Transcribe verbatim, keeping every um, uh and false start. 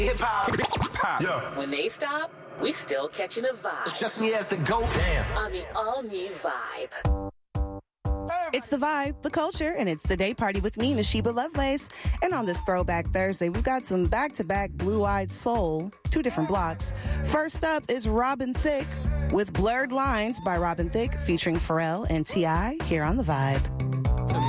Hip hop. Yeah. When they stop, we still catching a vibe. Trust me as the GOAT. Damn. On the all-new Vibe. It's the Vibe, the culture, and it's the day party with me, Nashiba Lovelace. And on this Throwback Thursday, we've got some back-to-back Blue-Eyed Soul, two different blocks. First up is Robin Thicke with Blurred Lines by Robin Thicke featuring Pharrell and T I here on the Vibe.